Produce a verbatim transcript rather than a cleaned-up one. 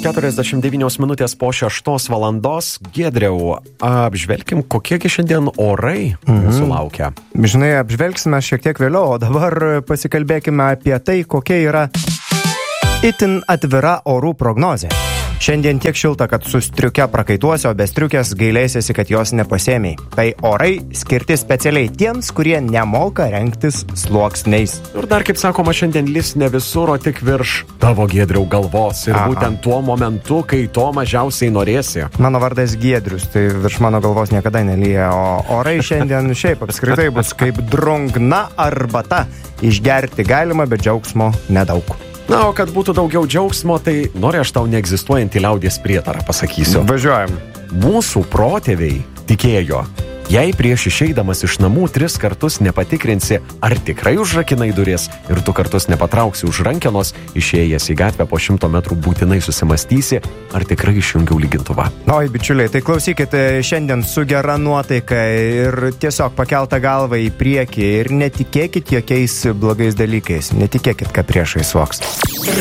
keturiasdešimt devynios minutės po šeštos valandos. Giedriau, apžvelkim, kokiegi šiandien orai Mhm. mūsų laukia. Žinai, apžvelgsime šiek tiek vėliau, o dabar pasikalbėkime apie tai, kokia yra itin atvira orų prognozė. Šiandien tiek šilta, kad su striuke prakaituosi, o be striukės gailėsiesi, kad jos nepasėmiai. Tai orai skirti specialiai tiems, kurie nemoka rengtis sluoksniais. Ir dar, kaip sakoma, šiandien lis ne visur, o tik virš tavo, Giedriau, galvos. Ir Aha. būtent tuo momentu, kai to mažiausiai norėsi. Mano vardas Giedrius, tai virš mano galvos niekada nelyja, o orai šiandien šiaip apskritai bus kaip drungna arbata. Išgerti galima, bet džiaugsmo nedaug. Na, o kad būtų daugiau džiaugsmo, tai nori aš tau neegzistuojantį liaudies prietarą pasakysiu. Važiuojam. Mūsų protėviai tikėjo, jei prieš išeidamas iš namų tris kartus nepatikrinsi, ar tikrai užrakinai duris ir tu kartus nepatrauksi už rankenos, išėjęs į gatvę po šimto metrų būtinai susimastysi, ar tikrai išjungiau lygintuvą. Oi, bičiuliai, tai klausykit, šiandien su gera nuotaika ir tiesiog pakeltą galvą į priekį ir netikėkit jokiais blogais dalykais. Netikėkit, kad priešai suoks.